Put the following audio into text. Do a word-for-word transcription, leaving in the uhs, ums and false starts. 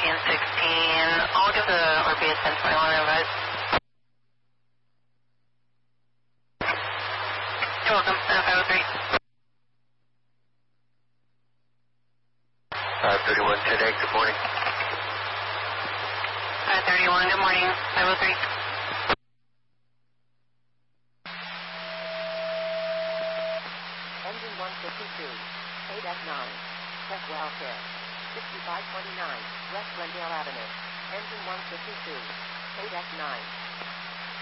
fourteen sixteen. I'll give the R P S ten twenty-one advice. You're welcome. five oh three. five thirty-one ten eight, good morning. five thirty-one, good morning. five oh three. Engine one fifty-two, eight F nine, check welfare, sixty-five twenty-nine, West Glendale Avenue. Engine one fifty-two, eight F nine.